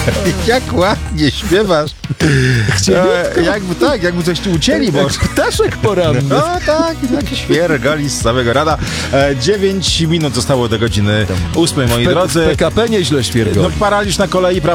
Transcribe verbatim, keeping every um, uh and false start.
Jak ładnie śpiewasz. E, jakby tak, jakby coś tu ucięli, bo... Ptaszek poranny. No tak, tak świergali z samego rana. E, dziewięć minut zostało do godziny ósmej, moi P- drodzy. P K P nieźle świergoli. No paraliż na kolei, prawda?